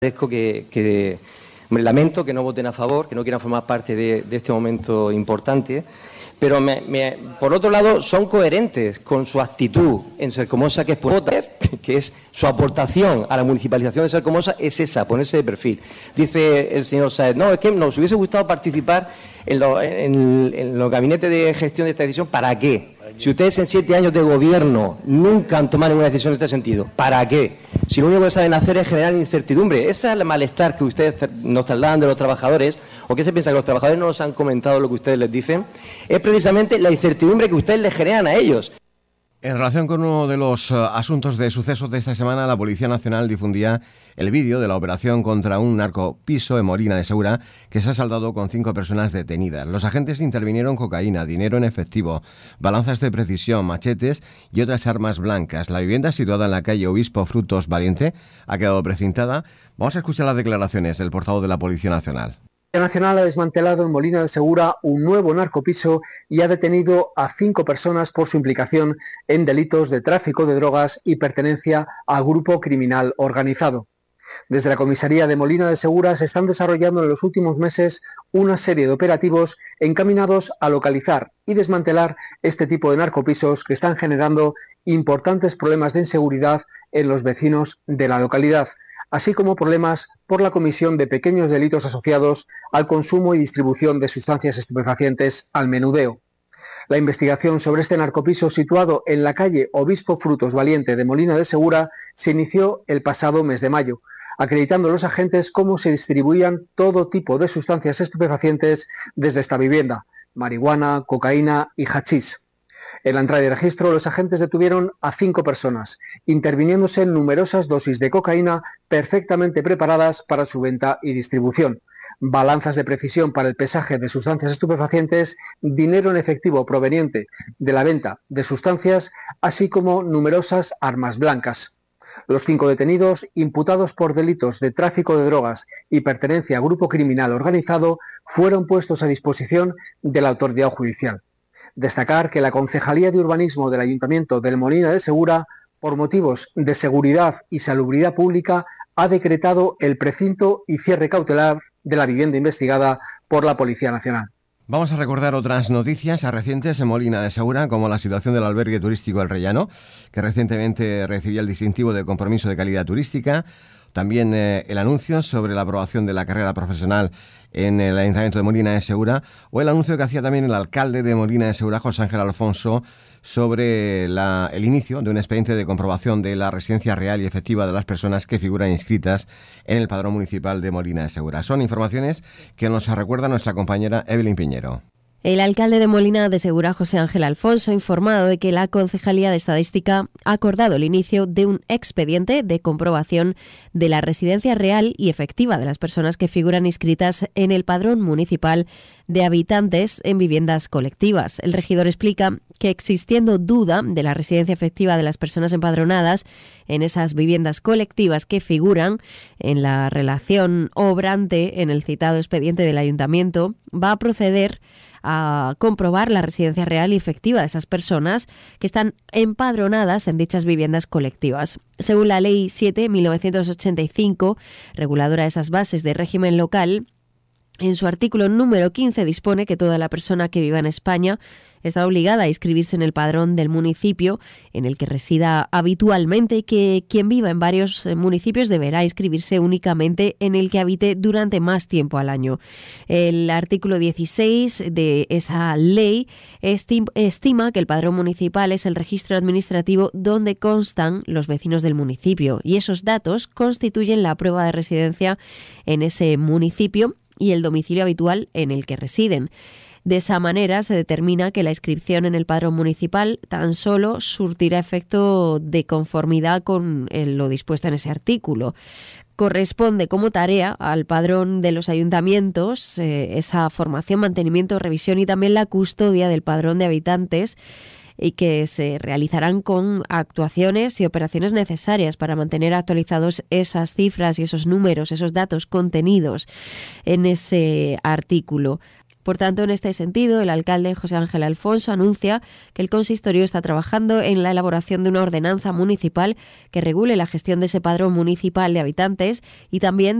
agradezco hombre, lamento que no voten a favor, que no quieran formar parte de este momento importante, pero por otro lado son coherentes con su actitud en Cercomosa, que es votar, que es su aportación a la municipalización de Cercomosa, es esa, ponerse de perfil. Dice el señor Sáez, no, es que nos hubiese gustado participar en los gabinetes de gestión de esta decisión. ¿Para qué? Si ustedes en 7 años de gobierno nunca han tomado ninguna decisión en este sentido, ¿para qué? Si lo único que saben hacer es generar incertidumbre. Ese es el malestar que ustedes nos trasladan de los trabajadores, o que se piensa que los trabajadores no nos han comentado lo que ustedes les dicen, es precisamente la incertidumbre que ustedes les generan a ellos. En relación con uno de los asuntos de sucesos de esta semana, la Policía Nacional difundía el vídeo de la operación contra un narcopiso en Molina de Segura, que se ha saldado con 5 personas detenidas. Los agentes intervinieron cocaína, dinero en efectivo, balanzas de precisión, machetes y otras armas blancas. La vivienda, situada en la calle Obispo Frutos Valiente, ha quedado precintada. Vamos a escuchar las declaraciones del portavoz de la Policía Nacional. La Policía Nacional ha desmantelado en Molina de Segura un nuevo narcopiso y ha detenido a 5 personas por su implicación en delitos de tráfico de drogas y pertenencia a grupo criminal organizado. Desde la comisaría de Molina de Segura se están desarrollando en los últimos meses una serie de operativos encaminados a localizar y desmantelar este tipo de narcopisos que están generando importantes problemas de inseguridad en los vecinos de la localidad, así como problemas por la comisión de pequeños delitos asociados al consumo y distribución de sustancias estupefacientes al menudeo. La investigación sobre este narcopiso situado en la calle Obispo Frutos Valiente de Molina de Segura se inició el pasado mes de mayo, acreditando a los agentes cómo se distribuían todo tipo de sustancias estupefacientes desde esta vivienda: marihuana, cocaína y hachís. En la entrada de registro, los agentes detuvieron a 5 personas, interviniéndose en numerosas dosis de cocaína perfectamente preparadas para su venta y distribución, balanzas de precisión para el pesaje de sustancias estupefacientes, dinero en efectivo proveniente de la venta de sustancias, así como numerosas armas blancas. Los 5 detenidos, imputados por delitos de tráfico de drogas y pertenencia a grupo criminal organizado, fueron puestos a disposición de la autoridad judicial. Destacar que la Concejalía de Urbanismo del Ayuntamiento del Molina de Segura, por motivos de seguridad y salubridad pública, ha decretado el precinto y cierre cautelar de la vivienda investigada por la Policía Nacional. Vamos a recordar otras noticias recientes en Molina de Segura, como la situación del albergue turístico El Rellano, que recientemente recibió el distintivo de compromiso de calidad turística. También el anuncio sobre la aprobación de la carrera profesional en el Ayuntamiento de Molina de Segura, o el anuncio que hacía también el alcalde de Molina de Segura, José Ángel Alfonso, sobre el inicio de un expediente de comprobación de la residencia real y efectiva de las personas que figuran inscritas en el padrón municipal de Molina de Segura. Son informaciones que nos recuerda nuestra compañera Evelyn Piñero. El alcalde de Molina de Segura, José Ángel Alfonso, ha informado de que la Concejalía de Estadística ha acordado el inicio de un expediente de comprobación de la residencia real y efectiva de las personas que figuran inscritas en el padrón municipal de habitantes en viviendas colectivas. El regidor explica que, existiendo duda de la residencia efectiva de las personas empadronadas en esas viviendas colectivas que figuran en la relación obrante en el citado expediente del Ayuntamiento, va a proceder a comprobar la residencia real y efectiva de esas personas que están empadronadas en dichas viviendas colectivas. Según la Ley 7/1985, reguladora de esas bases de régimen local, en su artículo número 15 dispone que toda la persona que viva en España está obligada a inscribirse en el padrón del municipio en el que resida habitualmente, y que quien viva en varios municipios deberá inscribirse únicamente en el que habite durante más tiempo al año. El artículo 16 de esa ley estima que el padrón municipal es el registro administrativo donde constan los vecinos del municipio, y esos datos constituyen la prueba de residencia en ese municipio y el domicilio habitual en el que residen. De esa manera se determina que la inscripción en el padrón municipal tan solo surtirá efecto de conformidad con lo dispuesto en ese artículo. Corresponde como tarea al padrón de los ayuntamientos esa formación, mantenimiento, revisión y también la custodia del padrón de habitantes, y que se realizarán con actuaciones y operaciones necesarias para mantener actualizados esas cifras y esos números, esos datos contenidos en ese artículo. Por tanto, en este sentido, el alcalde José Ángel Alfonso anuncia que el consistorio está trabajando en la elaboración de una ordenanza municipal que regule la gestión de ese padrón municipal de habitantes y también